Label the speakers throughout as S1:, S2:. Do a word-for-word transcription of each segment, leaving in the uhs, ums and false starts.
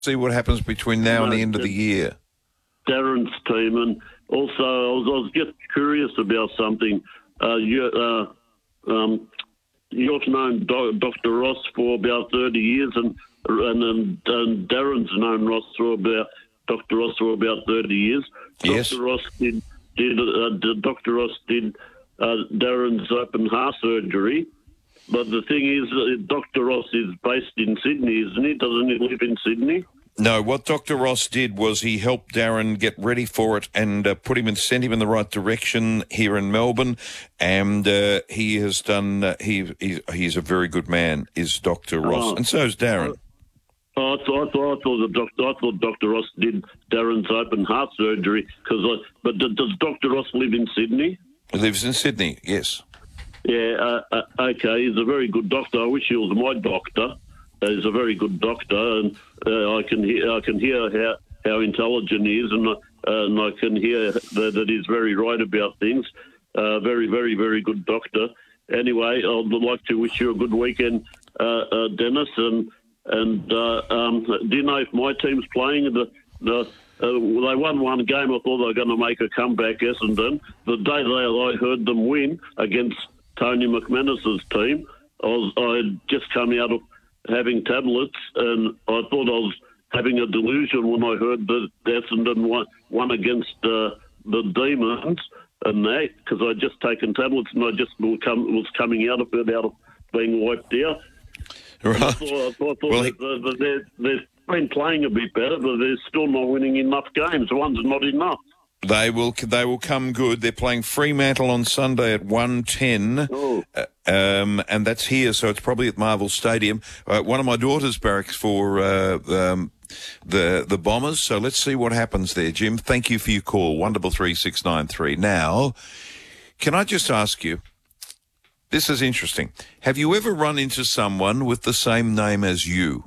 S1: see what happens between now and the end of the year.
S2: Darren's team, and also I was, I was just curious about something. Uh, you, uh, um, you've known Do- Doctor Ross for about thirty years, and and, and and Darren's known Ross for about Doctor Ross for about thirty years.
S1: Yes.
S2: Doctor Ross did did uh, Doctor Ross did uh, Darren's open heart surgery. But the thing is, uh, Doctor Ross is based in Sydney, isn't he? Doesn't he live in Sydney?
S1: No, what Doctor Ross did was he helped Darren get ready for it and uh, put him and sent him in the right direction here in Melbourne. And uh, he has done. Uh, he, he he's a very good man, is Doctor Ross,
S2: Oh.
S1: and so is Darren.
S2: Oh, I thought, I thought, I thought the doctor, I thought Doctor Ross did Darren's open heart surgery. Cause I, but d- does Doctor Ross live in Sydney?
S1: He lives in Sydney. Yes.
S2: Yeah. Uh, uh, okay. He's a very good doctor. I wish he was my doctor. Uh, he's a very good doctor, and uh, I can hear, I can hear how, how intelligent he is, and uh, and I can hear that, that he's very right about things. Uh, very, very, very good doctor. Anyway, I'd like to wish you a good weekend, uh, uh, Dennis, and. And uh, um, do you know if my team's playing? The, the uh, they won one game. I thought they were going to make a comeback, Essendon. The day they, I heard them win against Tony McManus's team, I was I had just come out of having tablets, and I thought I was having a delusion when I heard that Essendon won, won against uh, the Demons and that, because I'd just taken tablets and I just was, come, was coming out of it, out of being wiped out.
S1: Right.
S2: I thought, I thought, I thought
S1: Well,
S2: that, that they're, they've been playing a bit better, but they're still not winning enough games. One's not enough.
S1: They will. They will come good. They're playing Fremantle on Sunday at one ten,
S2: Oh.
S1: uh, um, and that's here, so it's probably at Marvel Stadium. Uh, one of my daughters barracks for uh, um, the the Bombers. So let's see what happens there, Jim. Thank you for your call. One double three six nine three. Now, can I just ask you? This is interesting. Have you ever run into someone with the same name as you?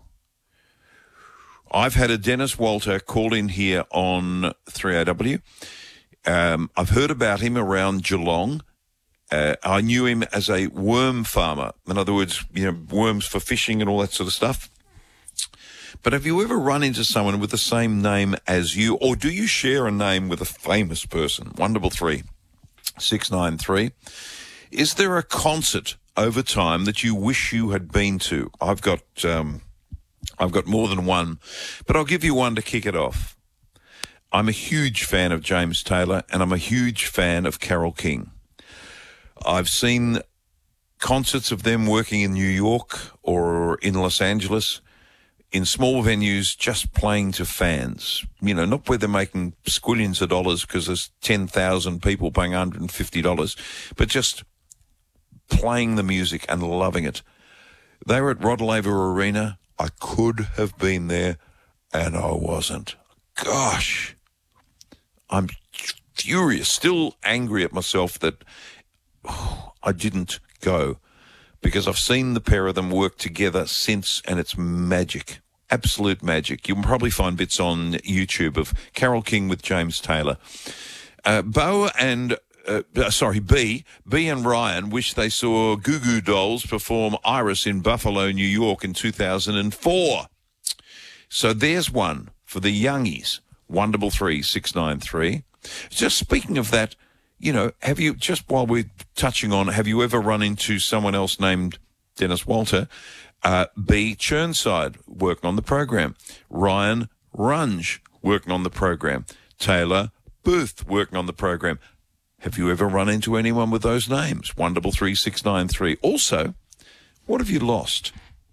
S1: I've had a Dennis Walter call in here on three A W. Um, I've heard about him around Geelong. Uh, I knew him as a worm farmer. In other words, you know, worms for fishing and all that sort of stuff. But have you ever run into someone with the same name as you? Or do you share a name with a famous person? one double three six nine three. Is there a concert over time that you wish you had been to? I've got um, I've got more than one, but I'll give you one to kick it off. I'm a huge fan of James Taylor, and I'm a huge fan of Carole King. I've seen concerts of them working in New York or in Los Angeles, in small venues, just playing to fans. You know, not where they're making squillions of dollars because there's ten thousand people paying one hundred fifty dollars, but just playing the music and loving it. They were at Rod Laver Arena. I could have been there, and I wasn't. Gosh, I'm furious, still angry at myself that oh, I didn't go, because I've seen the pair of them work together since, and it's magic, absolute magic. You can probably find bits on YouTube of Carole King with James Taylor. Uh, Bo and Uh, sorry, B. B and Ryan wish they saw Goo Goo Dolls perform Iris in Buffalo, New York in two thousand four. So there's one for the youngies. one double three six nine three. Just speaking of that, you know, have you, just while we're touching on, have you ever run into someone else named Dennis Walter? Uh, B. Churnside, working on the program. Ryan Runge, working on the program. Taylor Booth, working on the program. Have you ever run into anyone with those names? one double three six nine three. Also, what have you lost?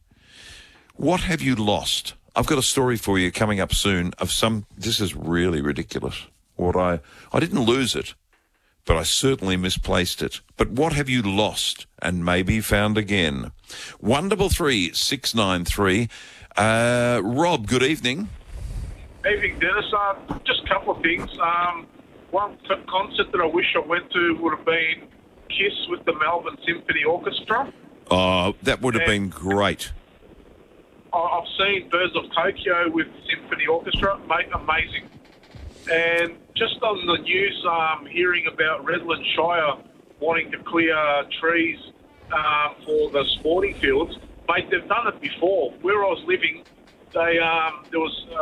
S1: What have you lost? I've got a story for you coming up soon of some, this is really ridiculous. What I, I didn't lose it, but I certainly misplaced it. But what have you lost and maybe found again? one double three six nine three. Uh, Rob, good evening.
S3: Evening, Dennis. Uh, just a couple of things. Um, One concert that I wish I went to would have been Kiss with the Melbourne Symphony Orchestra.
S1: Oh, that would have
S3: and
S1: been great.
S3: I've seen Birds of Tokyo with Symphony Orchestra, mate, amazing. And just on the news, um, hearing about Redland Shire wanting to clear trees um, for the sporting fields, mate, they've done it before. Where I was living, they um, there was. Uh,